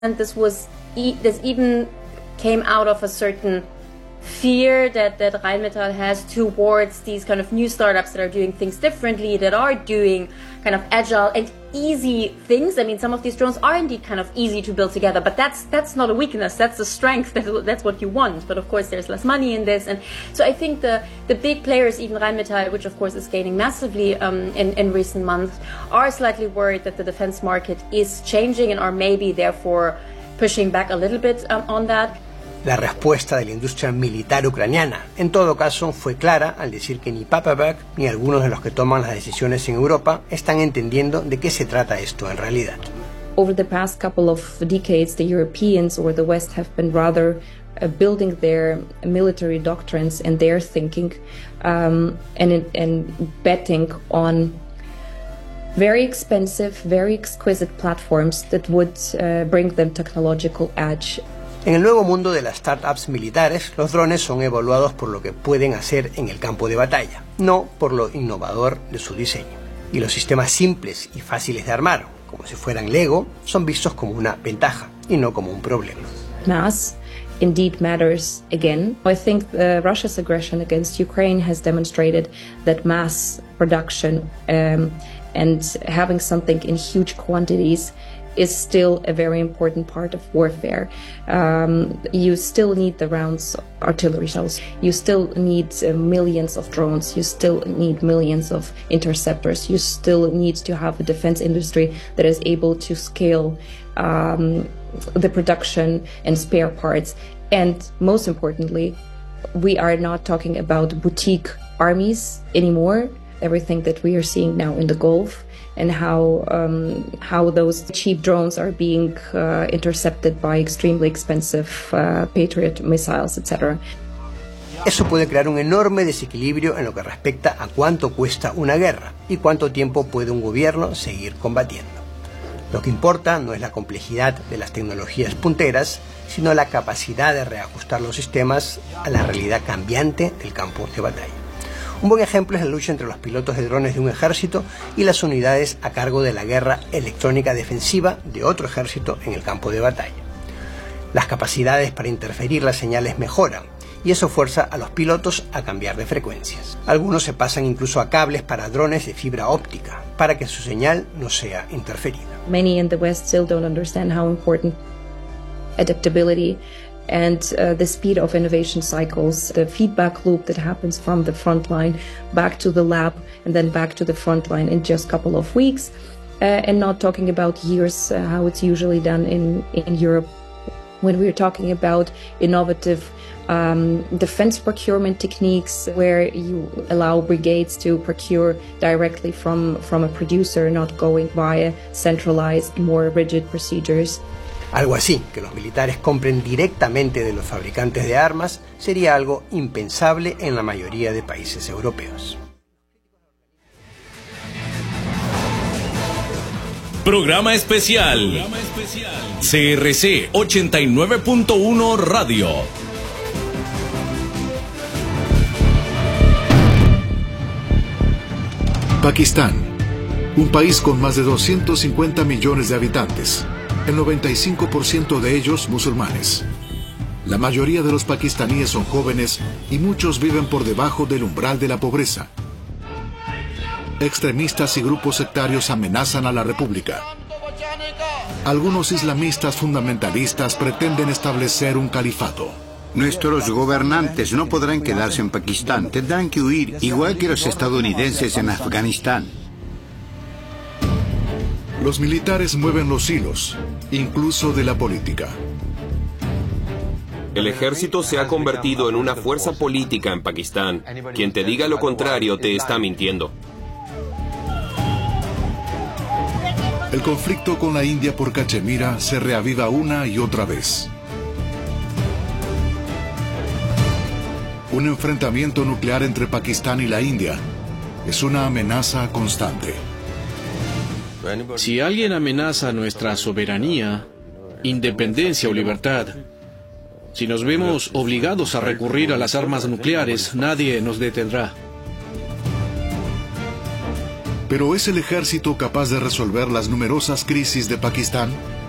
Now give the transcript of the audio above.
And this even came out of a certain fear that Rheinmetall has towards these kind of new startups that are doing things differently, that are doing kind of agile and easy things. I mean, some of these drones are indeed kind of easy to build together, but that's not a weakness, that's a strength, that's what you want. But of course there's less money in this, and so I think the big players, even Rheinmetall, which of course is gaining massively in recent months, are slightly worried that the defense market is changing and are maybe therefore pushing back a little bit on that. La respuesta de la industria militar ucraniana, en todo caso, fue clara al decir que ni Papenburg ni algunos de los que toman las decisiones en Europa están entendiendo de qué se trata esto en realidad. Over the past couple of decades, the Europeans or the West have been rather building their military doctrines and their thinking and betting on very expensive, very exquisite platforms that would bring them technological edge. En el nuevo mundo de las startups militares, los drones son evaluados por lo que pueden hacer en el campo de batalla, no por lo innovador de su diseño. Y los sistemas simples y fáciles de armar, como si fueran Lego, son vistos como una ventaja y no como un problema. Mass indeed matters again. I think Russia's aggression against Ukraine has demonstrated that mass production and having something in huge quantities is still a very important part of warfare. You still need the rounds, artillery shells. You still need millions of drones. You still need millions of interceptors. You still need to have a defense industry that is able to scale the production and spare parts. And most importantly, we are not talking about boutique armies anymore. Everything that we are seeing now in the Gulf, and how those cheap drones are being intercepted by extremely expensive Patriot missiles, etc. Eso puede crear un enorme desequilibrio en lo que respecta a cuánto cuesta una guerra y cuánto tiempo puede un gobierno seguir combatiendo. Lo que importa no es la complejidad de las tecnologías punteras, sino la capacidad de reajustar los sistemas a la realidad cambiante del campo de batalla. Un buen ejemplo es la lucha entre los pilotos de drones de un ejército y las unidades a cargo de la guerra electrónica defensiva de otro ejército en el campo de batalla. Las capacidades para interferir las señales mejoran, y eso fuerza a los pilotos a cambiar de frecuencias. Algunos se pasan incluso a cables para drones de fibra óptica, para que su señal no sea interferida. Many in the West still don't understand how important adaptability and the speed of innovation cycles, the feedback loop that happens from the front line back to the lab and then back to the front line in just a couple of weeks, and not talking about years, how it's usually done in Europe. When we're talking about innovative defense procurement techniques where you allow brigades to procure directly from a producer, not going via centralized, more rigid procedures. Algo así, que los militares compren directamente de los fabricantes de armas, sería algo impensable en la mayoría de países europeos. Programa especial. CRC 89.1 Radio. Pakistán, un país con más de 250 millones de habitantes. El 95% de ellos musulmanes. La mayoría de los pakistaníes son jóvenes y muchos viven por debajo del umbral de la pobreza. Extremistas y grupos sectarios amenazan a la república. Algunos islamistas fundamentalistas pretenden establecer un califato. Nuestros gobernantes no podrán quedarse en Pakistán, tendrán que huir, igual que los estadounidenses en Afganistán. Los militares mueven los hilos, incluso de la política. El ejército se ha convertido en una fuerza política en Pakistán. Quien te diga lo contrario te está mintiendo. El conflicto con la India por Cachemira se reaviva una y otra vez. Un enfrentamiento nuclear entre Pakistán y la India es una amenaza constante. Si alguien amenaza nuestra soberanía, independencia o libertad, si nos vemos obligados a recurrir a las armas nucleares, nadie nos detendrá. ¿Pero es el ejército capaz de resolver las numerosas crisis de Pakistán?